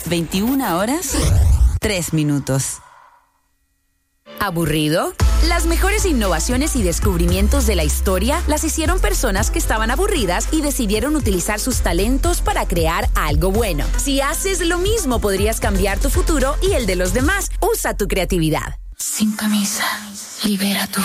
21 horas, 3 minutos. ¿Aburrido? Las mejores innovaciones y descubrimientos de la historia las hicieron personas que estaban aburridas y decidieron utilizar sus talentos para crear algo bueno. Si haces lo mismo, podrías cambiar tu futuro y el de los demás. Usa tu creatividad. Sin camisa, libera tu